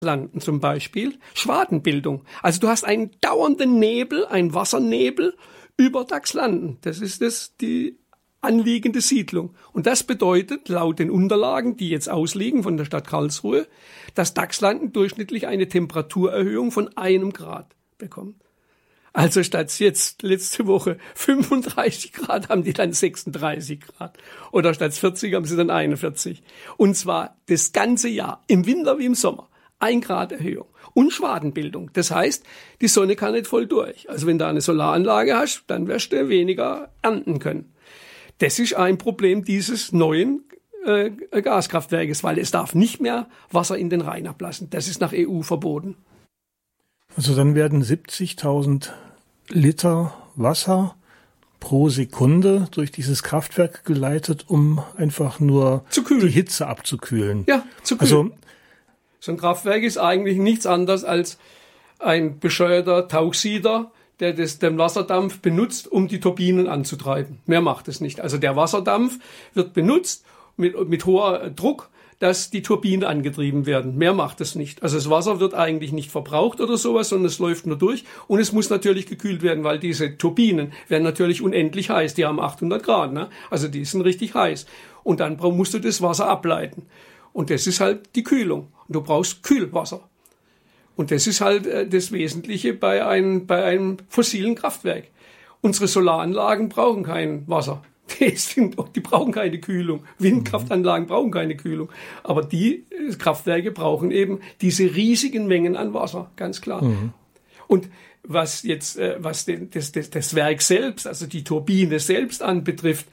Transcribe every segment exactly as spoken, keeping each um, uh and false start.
Landen zum Beispiel Schwadenbildung. Also du hast einen dauernden Nebel, einen Wassernebel über Dachslanden. Das ist das, die anliegende Siedlung. Und das bedeutet, laut den Unterlagen, die jetzt ausliegen von der Stadt Karlsruhe, dass Dachslanden durchschnittlich eine Temperaturerhöhung von einem Grad bekommt. Also statt jetzt letzte Woche fünfunddreißig Grad haben die dann sechsunddreißig Grad. Oder statt vierzig haben sie dann einundvierzig. Und zwar das ganze Jahr, im Winter wie im Sommer. Ein Grad Erhöhung. Und Schwadenbildung. Das heißt, die Sonne kann nicht voll durch. Also wenn du eine Solaranlage hast, dann wirst du weniger ernten können. Das ist ein Problem dieses neuen äh, Gaskraftwerkes, weil es darf nicht mehr Wasser in den Rhein ablassen. Das ist nach E U verboten. Also dann werden siebzigtausend Liter Wasser pro Sekunde durch dieses Kraftwerk geleitet, um einfach nur zu kühlen. Die Hitze abzukühlen. Ja, zu kühlen. Also, so ein Kraftwerk ist eigentlich nichts anderes als ein bescheuerter Tauchsieder, der das, den Wasserdampf benutzt, um die Turbinen anzutreiben. Mehr macht es nicht. Also der Wasserdampf wird benutzt mit, mit hoher Druck, dass die Turbinen angetrieben werden. Mehr macht es nicht. Also das Wasser wird eigentlich nicht verbraucht oder sowas, sondern es läuft nur durch. Und es muss natürlich gekühlt werden, weil diese Turbinen werden natürlich unendlich heiß. Die haben achthundert Grad, ne? Also die sind richtig heiß. Und dann musst du das Wasser ableiten. Und das ist halt die Kühlung. Und du brauchst Kühlwasser. Und das ist halt äh, das Wesentliche bei einem, bei einem fossilen Kraftwerk. Unsere Solaranlagen brauchen kein Wasser. Die, sind, die brauchen keine Kühlung. Windkraftanlagen brauchen keine Kühlung. Aber die äh, Kraftwerke brauchen eben diese riesigen Mengen an Wasser, ganz klar. Mhm. Und was jetzt, äh, was den, das, das, das Werk selbst, also die Turbine selbst anbetrifft,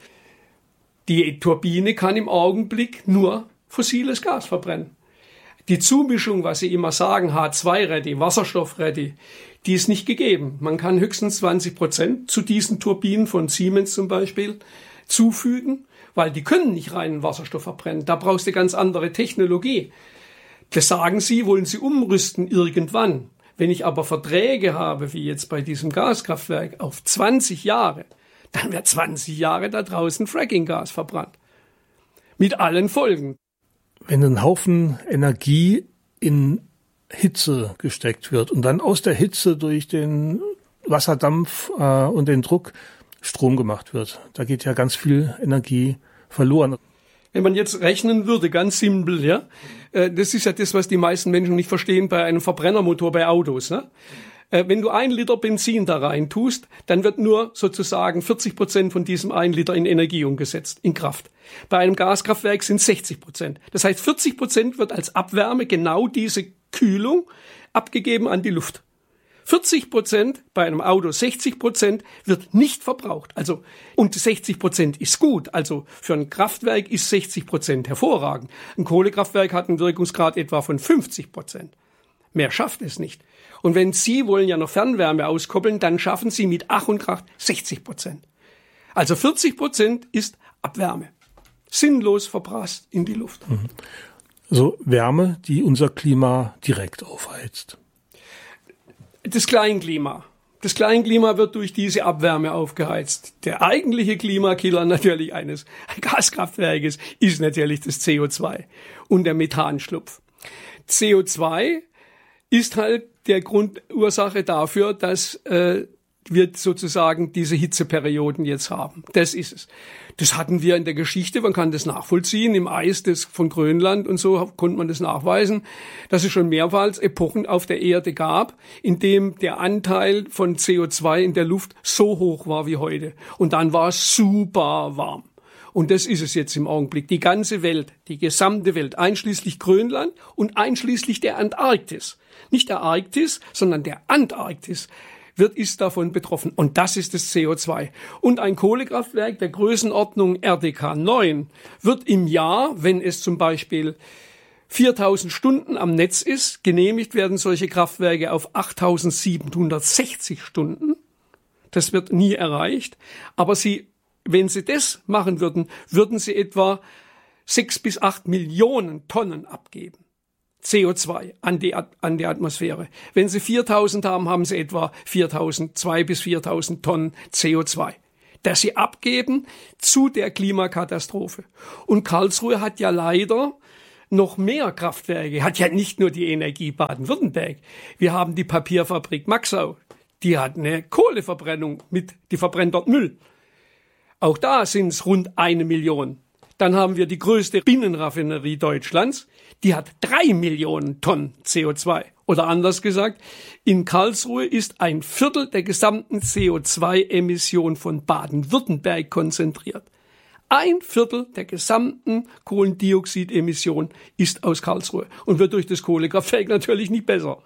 die Turbine kann im Augenblick nur fossiles Gas verbrennen. Die Zumischung, was sie immer sagen, H zwei ready, Wasserstoff ready, die ist nicht gegeben. Man kann höchstens zwanzig Prozent zu diesen Turbinen von Siemens zum Beispiel zufügen, weil die können nicht reinen Wasserstoff verbrennen. Da brauchst du ganz andere Technologie. Das sagen sie, wollen sie umrüsten irgendwann. Wenn ich aber Verträge habe, wie jetzt bei diesem Gaskraftwerk, auf zwanzig Jahre, dann wird zwanzig Jahre da draußen Frackinggas verbrannt. Mit allen Folgen. Wenn ein Haufen Energie in Hitze gesteckt wird und dann aus der Hitze durch den Wasserdampf äh, und den Druck Strom gemacht wird, da geht ja ganz viel Energie verloren. Wenn man jetzt rechnen würde, ganz simpel, ja, äh, das ist ja das, was die meisten Menschen nicht verstehen bei einem Verbrennermotor bei Autos, ne? Äh, wenn du ein Liter Benzin da rein tust, dann wird nur sozusagen vierzig Prozent von diesem ein Liter in Energie umgesetzt, in Kraft. Bei einem Gaskraftwerk sind sechzig Prozent. Das heißt, vierzig Prozent wird als Abwärme genau diese Kühlung abgegeben an die Luft. vierzig Prozent bei einem Auto, sechzig Prozent wird nicht verbraucht. Also, und sechzig Prozent ist gut. Also, für ein Kraftwerk ist sechzig Prozent hervorragend. Ein Kohlekraftwerk hat einen Wirkungsgrad etwa von fünfzig Prozent. Mehr schafft es nicht. Und wenn Sie wollen ja noch Fernwärme auskoppeln, dann schaffen Sie mit Ach und Krach sechzig Prozent. Also vierzig Prozent ist Abwärme. Sinnlos verprasst in die Luft. So Wärme, die unser Klima direkt aufheizt. Das Kleinklima. Das Kleinklima wird durch diese Abwärme aufgeheizt. Der eigentliche Klimakiller natürlich eines Gaskraftwerkes ist natürlich das C O zwei und der Methanschlupf. C O zwei ist halt der Grundursache dafür, dass äh, wir sozusagen diese Hitzeperioden jetzt haben. Das ist es. Das hatten wir in der Geschichte, man kann das nachvollziehen, im Eis des, von Grönland und so konnte man das nachweisen, dass es schon mehrmals Epochen auf der Erde gab, in dem der Anteil von C O zwei in der Luft so hoch war wie heute. Und dann war es super warm. Und das ist es jetzt im Augenblick. Die ganze Welt, die gesamte Welt, einschließlich Grönland und einschließlich der Antarktis. Nicht der Arktis, sondern der Antarktis wird, ist davon betroffen. Und das ist das C O zwei. Und ein Kohlekraftwerk der Größenordnung R D K neun wird im Jahr, wenn es zum Beispiel viertausend Stunden am Netz ist, genehmigt werden solche Kraftwerke auf achttausendsiebenhundertsechzig Stunden. Das wird nie erreicht. Aber sie, wenn sie das machen würden, würden sie etwa sechs bis acht Millionen Tonnen abgeben. C O zwei an die, an die Atmosphäre. Wenn Sie viertausend haben, haben Sie etwa viertausend, zwei bis viertausend Tonnen C O zwei, das Sie abgeben zu der Klimakatastrophe. Und Karlsruhe hat ja leider noch mehr Kraftwerke hat ja nicht nur die Energie Baden-Württemberg. Wir haben die Papierfabrik Maxau. Die hat eine Kohleverbrennung mit, die verbrennt dort Müll. Auch da sind es rund eine Million. Dann haben wir die größte Binnenraffinerie Deutschlands. Die hat drei Millionen Tonnen C O zwei. Oder anders gesagt, in Karlsruhe ist ein Viertel der gesamten C O zwei Emission von Baden-Württemberg konzentriert. Ein Viertel der gesamten Kohlendioxidemission ist aus Karlsruhe und wird durch das Kohlekraftwerk natürlich nicht besser.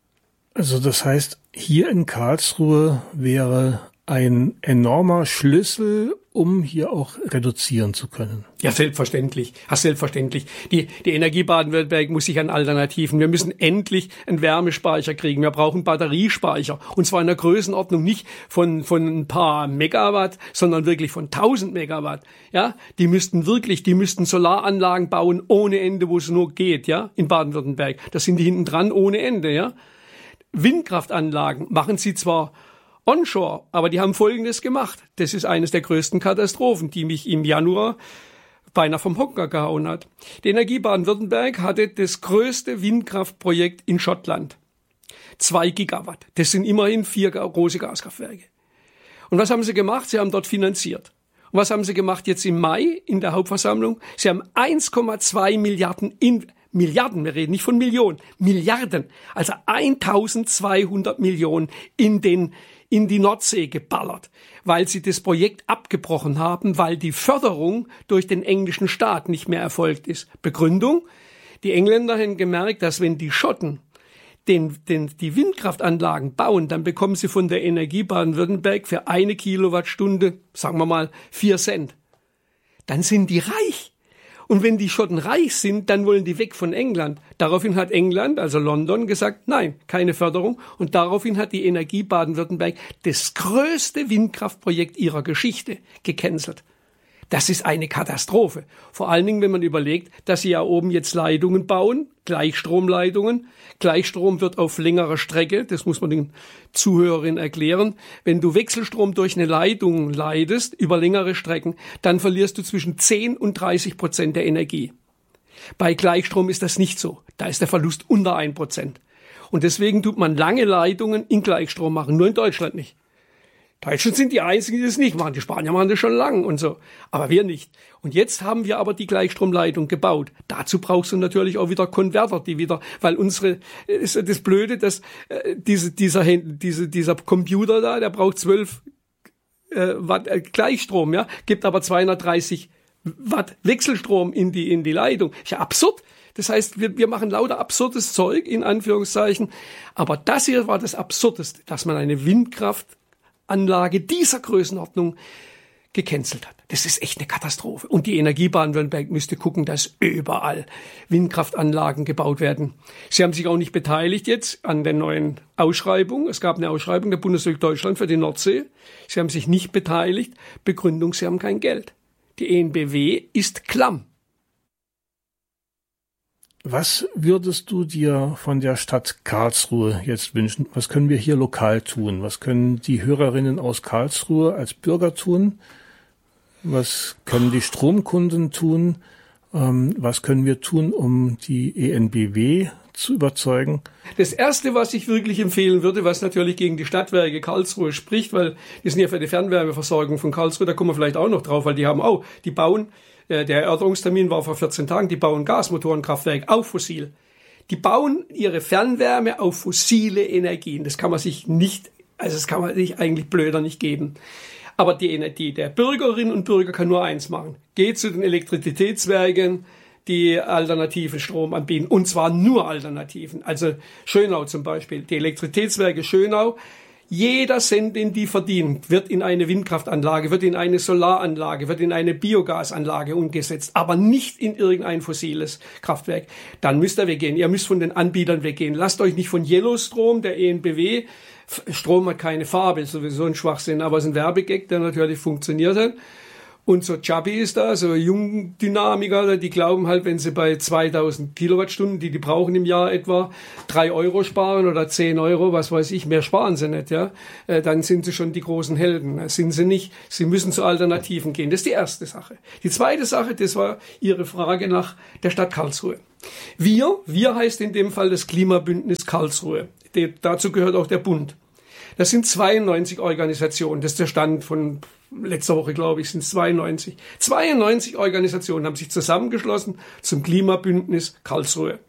Also das heißt, hier in Karlsruhe wäre ein enormer Schlüssel, um hier auch reduzieren zu können. Ja, selbstverständlich. Ja, selbstverständlich. Die, die Energie Baden-Württemberg muss sich an Alternativen. Wir müssen endlich einen Wärmespeicher kriegen. Wir brauchen Batteriespeicher. Und zwar in der Größenordnung nicht von, von ein paar Megawatt, sondern wirklich von tausend Megawatt. Ja, die müssten wirklich, die müssten Solaranlagen bauen ohne Ende, wo es nur geht, ja, in Baden-Württemberg. Das sind die hinten dran ohne Ende, ja. Windkraftanlagen machen sie zwar onshore, aber die haben Folgendes gemacht. Das ist eines der größten Katastrophen, die mich im Januar beinahe vom Hocker gehauen hat. Die Energie Baden-Württemberg hatte das größte Windkraftprojekt in Schottland. Zwei Gigawatt. Das sind immerhin vier große Gaskraftwerke. Und was haben sie gemacht? Sie haben dort finanziert. Und was haben sie gemacht jetzt im Mai in der Hauptversammlung? Sie haben eins Komma zwei Milliarden in Milliarden, wir reden nicht von Millionen, Milliarden, also eintausendzweihundert Millionen in den in die Nordsee geballert, weil sie das Projekt abgebrochen haben, weil die Förderung durch den englischen Staat nicht mehr erfolgt ist. Begründung: Die Engländer haben gemerkt, dass wenn die Schotten den, den, die Windkraftanlagen bauen, dann bekommen sie von der Energie Baden-Württemberg für eine Kilowattstunde, sagen wir mal, vier Cent. Dann sind die reich. Und wenn die Schotten reich sind, dann wollen die weg von England. Daraufhin hat England, also London, gesagt, nein, keine Förderung. Und daraufhin hat die Energie Baden-Württemberg das größte Windkraftprojekt ihrer Geschichte gecancelt. Das ist eine Katastrophe. Vor allen Dingen, wenn man überlegt, dass sie ja oben jetzt Leitungen bauen, Gleichstromleitungen. Gleichstrom wird auf längerer Strecke, das muss man den Zuhörerinnen erklären. Wenn du Wechselstrom durch eine Leitung leitest, über längere Strecken, dann verlierst du zwischen zehn und dreißig Prozent der Energie. Bei Gleichstrom ist das nicht so. Da ist der Verlust unter ein Prozent. Und deswegen tut man lange Leitungen in Gleichstrom machen, nur in Deutschland nicht. Deutschland sind die Einzigen, die das nicht machen. Die Spanier machen das schon lang und so. Aber wir nicht. Und jetzt haben wir aber die Gleichstromleitung gebaut. Dazu brauchst du natürlich auch wieder Konverter, die wieder, weil unsere, ist das Blöde, dass äh, diese, dieser, diese, dieser Computer da, der braucht zwölf äh, Watt äh, Gleichstrom, ja, gibt aber zweihundertdreißig Watt Wechselstrom in die, in die Leitung. Ist ja absurd. Das heißt, wir, wir machen lauter absurdes Zeug, in Anführungszeichen. Aber das hier war das Absurdeste, dass man eine Windkraft Anlage dieser Größenordnung gecancelt hat. Das ist echt eine Katastrophe. Und die Energie Baden-Württemberg müsste gucken, dass überall Windkraftanlagen gebaut werden. Sie haben sich auch nicht beteiligt jetzt an der neuen Ausschreibung. Es gab eine Ausschreibung der Bundesrepublik Deutschland für die Nordsee. Sie haben sich nicht beteiligt. Begründung: Sie haben kein Geld. Die E N B W ist klamm. Was würdest du dir von der Stadt Karlsruhe jetzt wünschen? Was können wir hier lokal tun? Was können die Hörerinnen aus Karlsruhe als Bürger tun? Was können die Stromkunden tun? Ähm, was können wir tun, um die E N B W zu überzeugen? Das Erste, was ich wirklich empfehlen würde, was natürlich gegen die Stadtwerke Karlsruhe spricht, weil die sind ja für die Fernwärmeversorgung von Karlsruhe, da kommen wir vielleicht auch noch drauf, weil die haben auch, die bauen, der Erörterungstermin war vor vierzehn Tagen, die bauen Gasmotorenkraftwerke auf fossil. Die bauen ihre Fernwärme auf fossile Energien. Das kann man sich nicht, also das kann man sich eigentlich blöder nicht geben. Aber die, die, der Bürgerinnen und Bürger kann nur eins machen. Geht zu den Elektrizitätswerken, die alternativen Strom anbieten. Und zwar nur Alternativen. Also Schönau zum Beispiel. Die Elektrizitätswerke Schönau. Jeder Cent, den die verdienen, wird in eine Windkraftanlage, wird in eine Solaranlage, wird in eine Biogasanlage umgesetzt, aber nicht in irgendein fossiles Kraftwerk. Dann müsst ihr weggehen. Ihr müsst von den Anbietern weggehen. Lasst euch nicht von Yellowstrom, der E N B W. Strom hat keine Farbe, ist sowieso ein Schwachsinn, aber es ist ein Werbegag, der natürlich funktioniert hat. Und so Chubbies da, so Jungdynamiker, die glauben halt, wenn sie bei zweitausend Kilowattstunden, die die brauchen im Jahr etwa, drei Euro sparen oder zehn Euro, was weiß ich, mehr sparen sie nicht, ja, äh, dann sind sie schon die großen Helden. Das sind sie nicht. Sie müssen zu Alternativen gehen. Das ist die erste Sache. Die zweite Sache, das war Ihre Frage nach der Stadt Karlsruhe. Wir, wir heißt in dem Fall das Klimabündnis Karlsruhe. Die, dazu gehört auch der Bund. Das sind zweiundneunzig Organisationen. Das ist der Stand von letzter Woche, glaube ich, sind es zweiundneunzig. zweiundneunzig Organisationen haben sich zusammengeschlossen zum Klimabündnis Karlsruhe.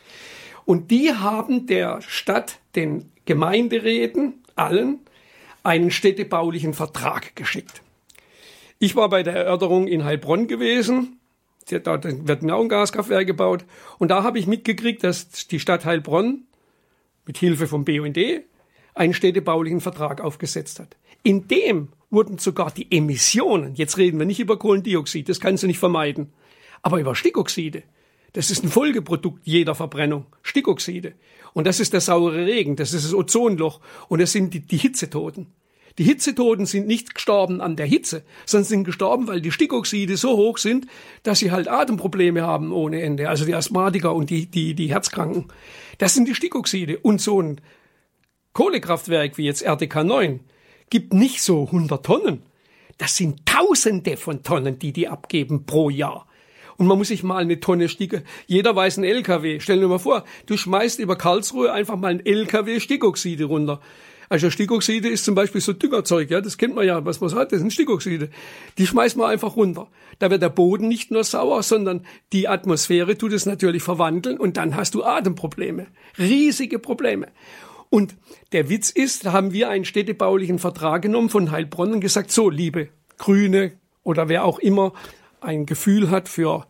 Und die haben der Stadt, den Gemeinderäten, allen, einen städtebaulichen Vertrag geschickt. Ich war bei der Erörterung in Heilbronn gewesen. Da wird mir auch ein Gaskraftwerk gebaut. Und da habe ich mitgekriegt, dass die Stadt Heilbronn mit Hilfe vom B U N D einen städtebaulichen Vertrag aufgesetzt hat. In dem wurden sogar die Emissionen, jetzt reden wir nicht über Kohlendioxid, das kannst du nicht vermeiden, aber über Stickoxide. Das ist ein Folgeprodukt jeder Verbrennung, Stickoxide. Und das ist der saure Regen, das ist das Ozonloch und das sind die, die Hitzetoten. Die Hitzetoten sind nicht gestorben an der Hitze, sondern sind gestorben, weil die Stickoxide so hoch sind, dass sie halt Atemprobleme haben ohne Ende. Also die Asthmatiker und die, die, die Herzkranken. Das sind die Stickoxide. Und so ein Kohlekraftwerk wie jetzt R D K neun gibt nicht so hundert Tonnen. Das sind Tausende von Tonnen, die die abgeben pro Jahr. Und man muss sich mal eine Tonne Sticke, jeder weiß ein L K W. Stell dir mal vor, du schmeißt über Karlsruhe einfach mal ein L K W Stickoxide runter. Also Stickoxide ist zum Beispiel so Düngerzeug, ja, das kennt man ja, was man so hat, das sind Stickoxide. Die schmeißt man einfach runter. Da wird der Boden nicht nur sauer, sondern die Atmosphäre tut es natürlich verwandeln und dann hast du Atemprobleme. Riesige Probleme. Und der Witz ist, da haben wir einen städtebaulichen Vertrag genommen von Heilbronn und gesagt, so, liebe Grüne oder wer auch immer ein Gefühl hat für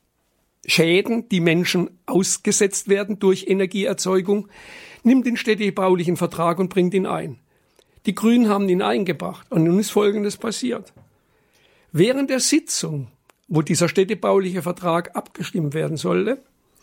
Schäden, die Menschen ausgesetzt werden durch Energieerzeugung, nimmt den städtebaulichen Vertrag und bringt ihn ein. Die Grünen haben ihn eingebracht und nun ist Folgendes passiert. Während der Sitzung, wo dieser städtebauliche Vertrag abgestimmt werden sollte,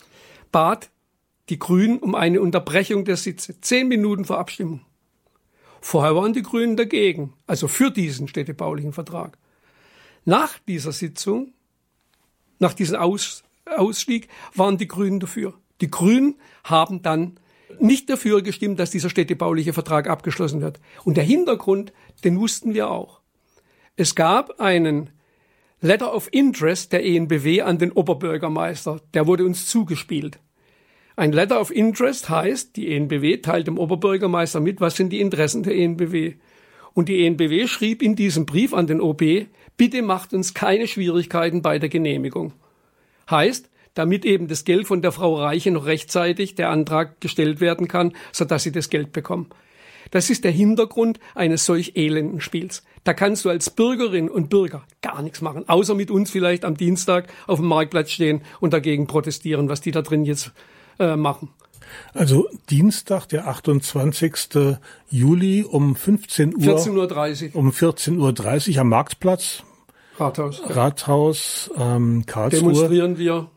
bat die Grünen um eine Unterbrechung der Sitze. Zehn Minuten vor Abstimmung. Vorher waren die Grünen dagegen, also für diesen städtebaulichen Vertrag. Nach dieser Sitzung, nach diesem Aus, Ausstieg, waren die Grünen dafür. Die Grünen haben dann nicht dafür gestimmt, dass dieser städtebauliche Vertrag abgeschlossen wird. Und der Hintergrund, den wussten wir auch. Es gab einen Letter of Interest der E N B W an den Oberbürgermeister. Der wurde uns zugespielt. Ein Letter of Interest heißt, die E N B W teilt dem Oberbürgermeister mit, was sind die Interessen der E N B W. Und die E N B W schrieb in diesem Brief an den O B, bitte macht uns keine Schwierigkeiten bei der Genehmigung. Heißt, damit eben das Geld von der Frau Reiche noch rechtzeitig der Antrag gestellt werden kann, sodass sie das Geld bekommen. Das ist der Hintergrund eines solch elenden Spiels. Da kannst du als Bürgerin und Bürger gar nichts machen, außer mit uns vielleicht am Dienstag auf dem Marktplatz stehen und dagegen protestieren, was die da drin jetzt äh, machen. Also Dienstag, der achtundzwanzigsten Juli um fünfzehn Uhr. vierzehn Uhr dreißig. Um vierzehn Uhr dreißig am Marktplatz. Rathaus. Ja. Rathaus ähm, Karlsruhe. Demonstrieren wir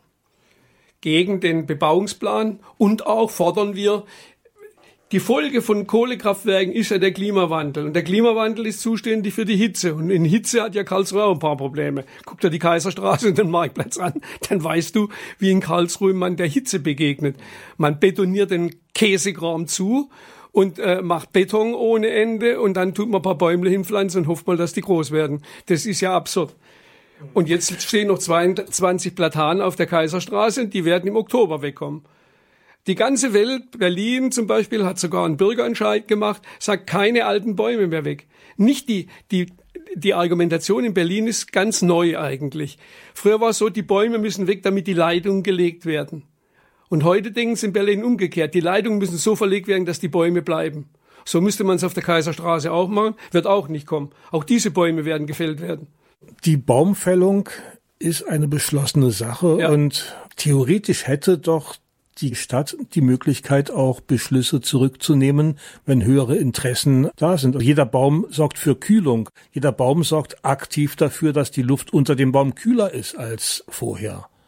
gegen den Bebauungsplan und auch fordern wir, die Folge von Kohlekraftwerken ist ja der Klimawandel. Und der Klimawandel ist zuständig für die Hitze. Und in Hitze hat ja Karlsruhe auch ein paar Probleme. Guck dir die Kaiserstraße und den Marktplatz an, dann weißt du, wie in Karlsruhe man der Hitze begegnet. Man betoniert den Käsegraben zu und äh, macht Beton ohne Ende und dann tut man ein paar Bäume hinpflanzen und hofft mal, dass die groß werden. Das ist ja absurd. Und jetzt stehen noch zweiundzwanzig Platanen auf der Kaiserstraße und die werden im Oktober wegkommen. Die ganze Welt, Berlin zum Beispiel, hat sogar einen Bürgerentscheid gemacht, sagt keine alten Bäume mehr weg. Nicht die, die, die Argumentation in Berlin ist ganz neu eigentlich. Früher war es so, die Bäume müssen weg, damit die Leitungen gelegt werden. Und heute denken sie in Berlin umgekehrt. Die Leitungen müssen so verlegt werden, dass die Bäume bleiben. So müsste man es auf der Kaiserstraße auch machen, wird auch nicht kommen. Auch diese Bäume werden gefällt werden. Die Baumfällung ist eine beschlossene Sache ja. Und theoretisch hätte doch die Stadt die Möglichkeit, auch Beschlüsse zurückzunehmen, wenn höhere Interessen da sind. Jeder Baum sorgt für Kühlung. Jeder Baum sorgt aktiv dafür, dass die Luft unter dem Baum kühler ist als vorher.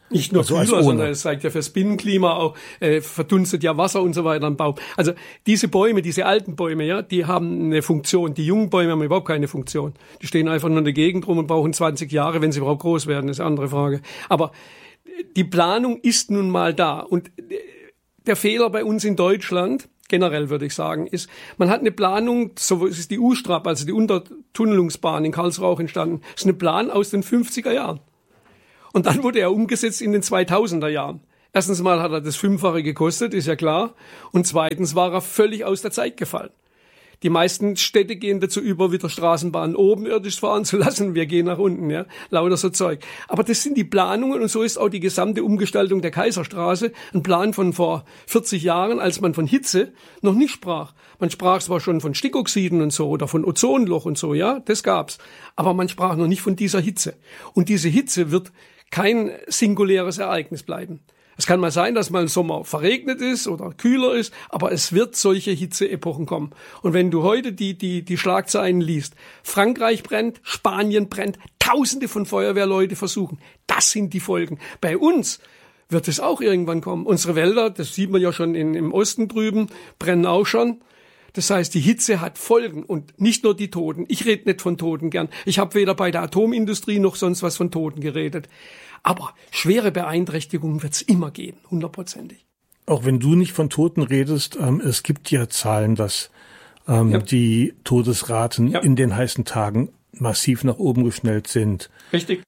Nicht nur also kühler, sondern es zeigt ja fürs Binnenklima auch, äh, verdunstet ja Wasser und so weiter am Baum. Also diese Bäume, diese alten Bäume, ja, die haben eine Funktion. Die jungen Bäume haben überhaupt keine Funktion. Die stehen einfach nur in der Gegend rum und brauchen zwanzig Jahre, wenn sie überhaupt groß werden, ist eine andere Frage. Aber die Planung ist nun mal da. Und der Fehler bei uns in Deutschland, generell würde ich sagen, ist, man hat eine Planung, so ist die U-Strap, also die Untertunnelungsbahn in Karlsruhe auch entstanden, ist eine Plan aus den fünfziger Jahren. Und dann wurde er umgesetzt in den zweitausender Jahren. Erstens mal hat er das Fünffache gekostet, ist ja klar. Und zweitens war er völlig aus der Zeit gefallen. Die meisten Städte gehen dazu über, wieder Straßenbahnen oben irdisch fahren zu lassen. Wir gehen nach unten, ja. Lauter so Zeug. Aber das sind die Planungen und so ist auch die gesamte Umgestaltung der Kaiserstraße ein Plan von vor vierzig Jahren, als man von Hitze noch nicht sprach. Man sprach zwar schon von Stickoxiden und so oder von Ozonloch und so, ja. Das gab's. Aber man sprach noch nicht von dieser Hitze. Und diese Hitze wird kein singuläres Ereignis bleiben. Es kann mal sein, dass mal im Sommer verregnet ist oder kühler ist, aber es wird solche Hitzeepochen kommen. Und wenn du heute die, die, die Schlagzeilen liest, Frankreich brennt, Spanien brennt, Tausende von Feuerwehrleute versuchen, das sind die Folgen. Bei uns wird es auch irgendwann kommen. Unsere Wälder, das sieht man ja schon in, im Osten drüben, brennen auch schon. Das heißt, die Hitze hat Folgen und nicht nur die Toten. Ich rede nicht von Toten gern. Ich habe weder bei der Atomindustrie noch sonst was von Toten geredet. Aber schwere Beeinträchtigungen wird es immer geben, hundertprozentig. Auch wenn du nicht von Toten redest, ähm, es gibt ja Zahlen, dass ähm, ja. die Todesraten ja. in den heißen Tagen massiv nach oben geschnellt sind. Richtig.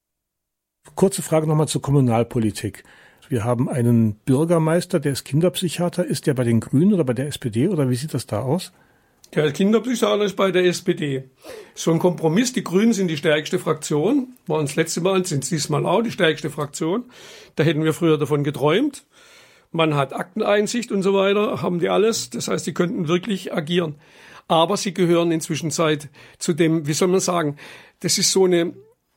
Kurze Frage nochmal zur Kommunalpolitik. Wir haben einen Bürgermeister, der ist Kinderpsychiater. Ist der bei den Grünen oder bei der S P D oder wie sieht das da aus? Der Kinderpsychiater ist bei der S P D. So ein Kompromiss. Die Grünen sind die stärkste Fraktion. Waren das letzte Mal, sind es diesmal auch die stärkste Fraktion. Da hätten wir früher davon geträumt. Man hat Akteneinsicht und so weiter, haben die alles. Das heißt, die könnten wirklich agieren. Aber sie gehören inzwischen Zeit zu dem, wie soll man sagen, das ist so eine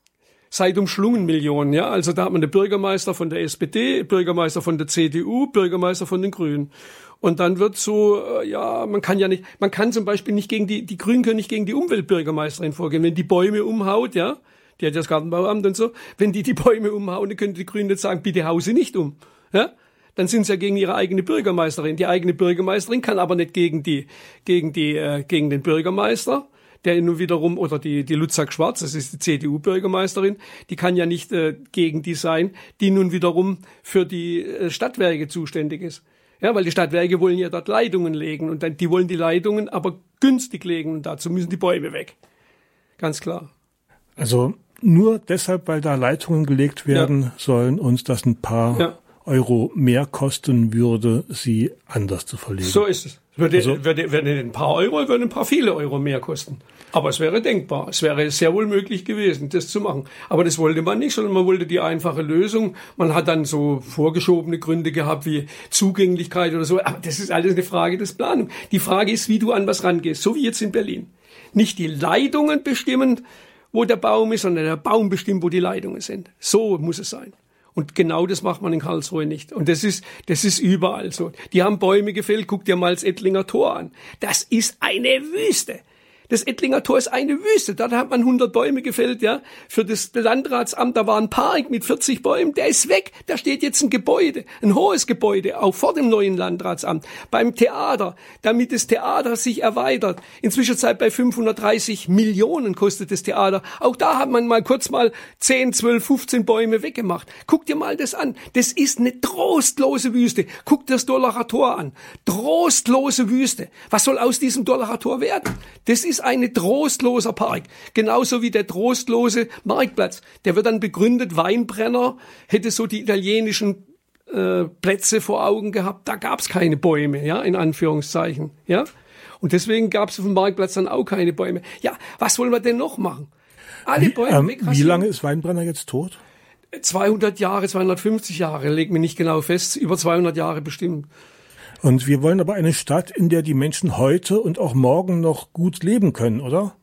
seit umschlungen Millionen, ja. Also da hat man den Bürgermeister von der S P D, Bürgermeister von der C D U, Bürgermeister von den Grünen. Und dann wird so, ja, man kann ja nicht, man kann zum Beispiel nicht gegen die, die Grünen können nicht gegen die Umweltbürgermeisterin vorgehen. Wenn die Bäume umhaut, ja, die hat ja das Gartenbauamt und so, wenn die die Bäume umhauen, dann können die Grünen nicht sagen, bitte hau sie nicht um, ja. Dann sind sie ja gegen ihre eigene Bürgermeisterin. Die eigene Bürgermeisterin kann aber nicht gegen die, gegen die, äh, gegen den Bürgermeister, der nun wiederum, oder die, die Lutzak Schwarz, das ist die C D U-Bürgermeisterin, die kann ja nicht äh, gegen die sein, die nun wiederum für die äh, Stadtwerke zuständig ist. Ja, weil die Stadtwerke wollen ja dort Leitungen legen und dann, die wollen die Leitungen aber günstig legen und dazu müssen die Bäume weg. Ganz klar. Also nur deshalb, weil da Leitungen gelegt werden ja. sollen, uns das ein paar ja. Euro mehr kosten würde, sie anders zu verlegen. So ist es. Würde, also, würde, würde ein paar Euro, würde ein paar viele Euro mehr kosten. Aber es wäre denkbar. Es wäre sehr wohl möglich gewesen, das zu machen. Aber das wollte man nicht, sondern man wollte die einfache Lösung. Man hat dann so vorgeschobene Gründe gehabt wie Zugänglichkeit oder so. Aber das ist alles eine Frage des Planung. Die Frage ist, wie du an was rangehst. So wie jetzt in Berlin. Nicht die Leitungen bestimmen, wo der Baum ist, sondern der Baum bestimmt, wo die Leitungen sind. So muss es sein. Und genau das macht man in Karlsruhe nicht. Und das ist, das ist überall so. Die haben Bäume gefällt. Guck dir mal das Ettlinger Tor an. Das ist eine Wüste. Das Ettlinger Tor ist eine Wüste. Da hat man hundert Bäume gefällt, ja. Für das Landratsamt, da war ein Park mit vierzig Bäumen. Der ist weg. Da steht jetzt ein Gebäude. Ein hohes Gebäude. Auch vor dem neuen Landratsamt. Beim Theater. Damit das Theater sich erweitert. Inzwischen bei fünfhundertdreißig Millionen kostet das Theater. Auch da hat man mal kurz mal zehn, zwölf, fünfzehn Bäume weggemacht. Guck dir mal das an. Das ist eine trostlose Wüste. Guck dir das Dorlacher Tor an. Trostlose Wüste. Was soll aus diesem Dorlacher Tor werden? Das ist ist ein trostloser Park. Genauso wie der trostlose Marktplatz. Der wird dann begründet, Weinbrenner hätte so die italienischen äh, Plätze vor Augen gehabt. Da gab es keine Bäume, ja, in Anführungszeichen. Ja? Und deswegen gab es auf dem Marktplatz dann auch keine Bäume. Ja, was wollen wir denn noch machen? Alle wie, Bäume ähm, wegrasieren. Wie lange ist Weinbrenner jetzt tot? zweihundert Jahre, zweihundertfünfzig Jahre, legt mir nicht genau fest, über zweihundert Jahre bestimmt. Und wir wollen aber eine Stadt, in der die Menschen heute und auch morgen noch gut leben können, oder?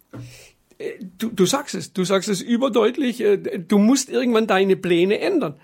Du, du sagst es, du sagst es überdeutlich. Du musst irgendwann deine Pläne ändern.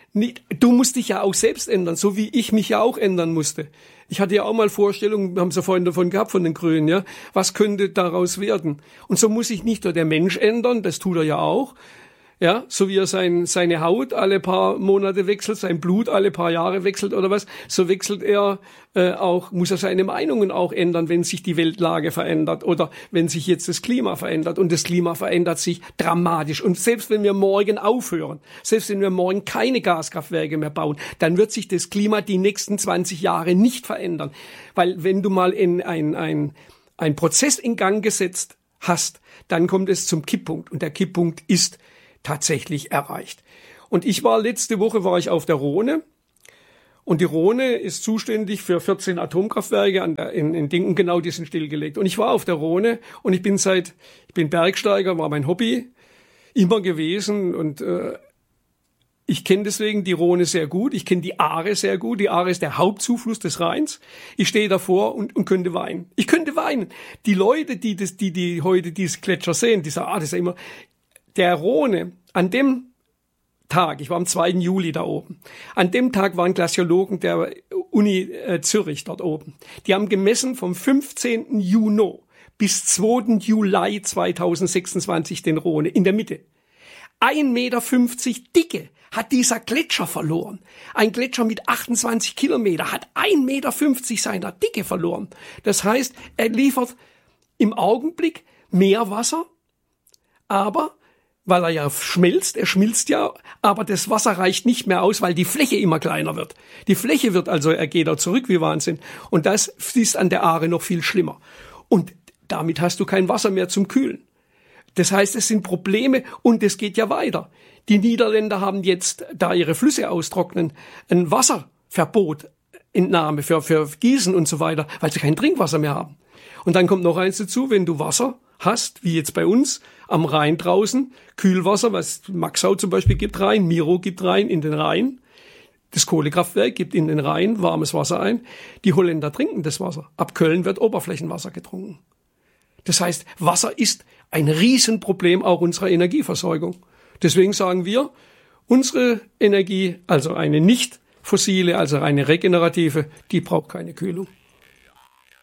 Du musst dich ja auch selbst ändern, so wie ich mich ja auch ändern musste. Ich hatte ja auch mal Vorstellungen, wir haben es ja vorhin davon gehabt von den Grünen, ja, was könnte daraus werden? Und so muss sich nicht nur der Mensch ändern, das tut er ja auch. Ja, so wie er sein, seine Haut alle paar Monate wechselt, sein Blut alle paar Jahre wechselt oder was, so wechselt er äh, auch, muss er seine Meinungen auch ändern, wenn sich die Weltlage verändert oder wenn sich jetzt das Klima verändert. Und das Klima verändert sich dramatisch. Und selbst wenn wir morgen aufhören, selbst wenn wir morgen keine Gaskraftwerke mehr bauen, dann wird sich das Klima die nächsten zwanzig Jahre nicht verändern. Weil wenn du mal in ein, ein, ein Prozess in Gang gesetzt hast, dann kommt es zum Kipppunkt. Und der Kipppunkt ist tatsächlich erreicht. Und ich war letzte Woche war ich auf der Rhone und die Rhone ist zuständig für vierzehn Atomkraftwerke an der, in, in Dingen, genau die sind stillgelegt. Und ich war auf der Rhone und ich bin seit, ich bin Bergsteiger, war mein Hobby, immer gewesen und äh, ich kenne deswegen die Rhone sehr gut, ich kenne die Aare sehr gut, die Aare ist der Hauptzufluss des Rheins. Ich stehe davor und, und könnte weinen. Ich könnte weinen. Die Leute, die das, die, die heute diese Gletscher sehen, die sagen, ah, das ist ja immer, der Rhone, an dem Tag, ich war am zweiten Juli da oben, an dem Tag waren Glaziologen der Uni äh, Zürich dort oben. Die haben gemessen vom fünfzehnten Juni bis zweiten Juli zweitausendsechsundzwanzig den Rhone in der Mitte. ein Meter fünfzig Dicke hat dieser Gletscher verloren. Ein Gletscher mit achtundzwanzig Kilometer hat ein Meter fünfzig seiner Dicke verloren. Das heißt, er liefert im Augenblick mehr Wasser, aber weil er ja schmilzt, er schmilzt ja, aber das Wasser reicht nicht mehr aus, weil die Fläche immer kleiner wird. Die Fläche wird also, er geht auch zurück wie Wahnsinn. Und das ist an der Aare noch viel schlimmer. Und damit hast du kein Wasser mehr zum Kühlen. Das heißt, es sind Probleme und es geht ja weiter. Die Niederländer haben jetzt, da ihre Flüsse austrocknen, ein Wasserverbot, Entnahme für, für Gießen und so weiter, weil sie kein Trinkwasser mehr haben. Und dann kommt noch eins dazu, wenn du Wasser hast, wie jetzt bei uns am Rhein draußen, Kühlwasser, was Maxau zum Beispiel gibt rein, Miro gibt rein in den Rhein, das Kohlekraftwerk gibt in den Rhein warmes Wasser ein, die Holländer trinken das Wasser. Ab Köln wird Oberflächenwasser getrunken. Das heißt, Wasser ist ein Riesenproblem auch unserer Energieversorgung. Deswegen sagen wir, unsere Energie, also eine nicht fossile, also eine regenerative, die braucht keine Kühlung.